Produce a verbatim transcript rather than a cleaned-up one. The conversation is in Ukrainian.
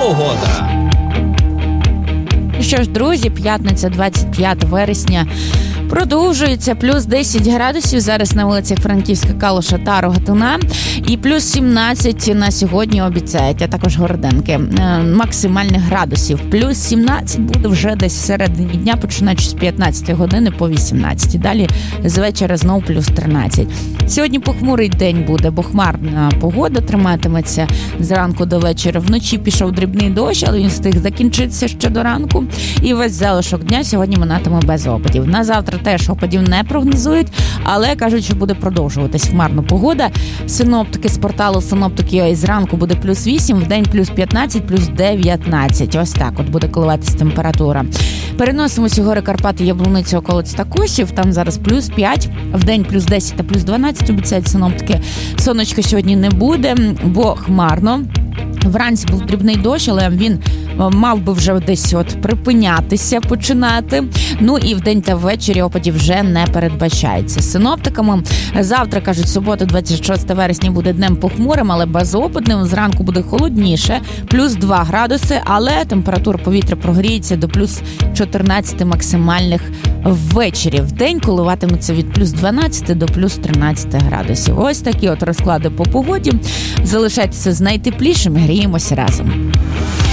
погода. Що ж, друзі, п'ятниця, двадцять п'яте вересня. Продовжується плюс десять градусів зараз на вулицях Франківська, Калуша та Рогатина. І плюс сімнадцять на сьогодні обіцяють, а також Городенки. Максимальних градусів. Плюс сімнадцять буде вже десь всередині дня, починаючи з п'ятнадцятої години по вісімнадцятій. Далі з вечора знову плюс тринадцять. Сьогодні похмурий день буде, бо хмарна погода триматиметься зранку до вечора. Вночі пішов дрібний дощ, але він встиг закінчитися ще до ранку. І весь залишок дня сьогодні минатиме без опадів. На завтра теж опадів не прогнозують, але кажуть, що буде продовжуватись хмарна погода. Синоптики з порталу Синоптики зранку буде плюс вісім, в день плюс п'ятнадцять, плюс дев'ятнадцять. Ось так от буде коливатися температура. Переносимося у гори Карпати, Яблуницю, околиць та Косів. Там зараз плюс п'ять, в день плюс десять та плюс дванадцять, обіцяють синоптики. Сонечка сьогодні не буде, бо хмарно. Вранці був дрібний дощ, але він мав би вже десь от припинятися, починати. Ну і вдень та ввечері опадів вже не передбачається. З синоптиками завтра, кажуть, субота, двадцять шостого вересня, буде днем похмурим, але безопадним. Зранку буде холодніше, плюс два градуси, але температура повітря прогріється до плюс чотирнадцяти максимальних ввечері. Вдень коливатиметься від плюс дванадцяти до плюс тринадцяти градусів. Ось такі от розклади по погоді. Залишайтеся з найтеплішим, гріємося разом.